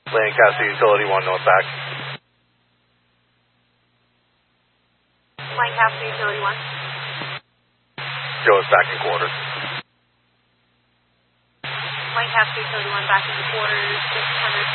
Lancaster Utility 1 north back. Lancaster Utility 1. Joe is back in quarters. Lancaster Utility 1 back into quarters, 600.